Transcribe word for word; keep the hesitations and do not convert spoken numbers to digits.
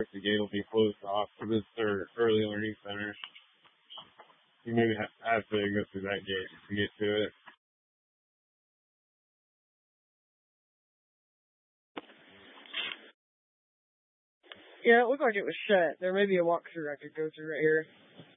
the gate will be closed off for this or early learning center. You maybe have to go through that gate to get to it. Yeah, it looked like it was shut. There may be a walkthrough I could go through right here.